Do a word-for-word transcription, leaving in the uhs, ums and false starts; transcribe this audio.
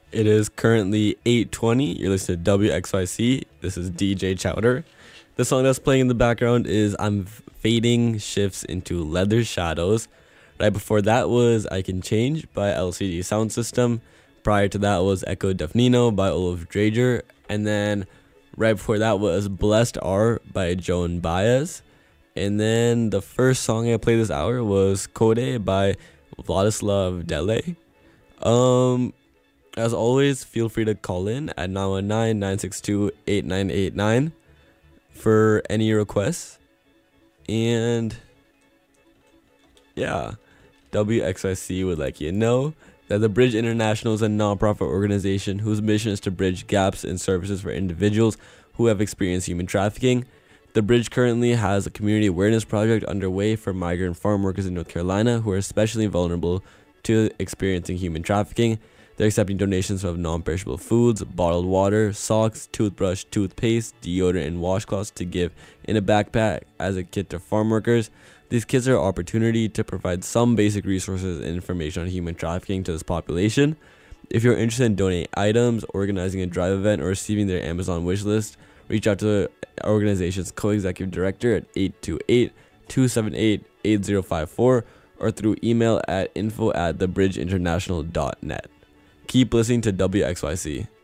It is currently eight twenty. You're listening to W X Y C. This is D J Chowder. The song that's playing in the background is I'm Fading Shifts into Leather Shadows. Right before that was I Can Change by L C D Sound System. Prior to that was Echo Defnino by Olaf Drager. And then right before that was Blessed R by Joan Baez. And then the first song I played this hour was Code by Vladislav Dele. Um... As always, feel free to call in at nine one nine, nine six two, eight nine eight nine for any requests. And yeah, W X I C would like you to know that the Bridge International is a nonprofit organization whose mission is to bridge gaps in services for individuals who have experienced human trafficking. The Bridge currently has a community awareness project underway for migrant farm workers in North Carolina who are especially vulnerable to experiencing human trafficking. They're accepting donations of non-perishable foods, bottled water, socks, toothbrush, toothpaste, deodorant, and washcloths to give in a backpack as a kit to farm workers. These kits are an opportunity to provide some basic resources and information on human trafficking to this population. If you're interested in donating items, organizing a drive event, or receiving their Amazon wish list, reach out to the organization's co-executive director at eight two eight, two seven eight, eight zero five four or through email at info at thebridgeinternational dot net. Keep listening to W X Y C.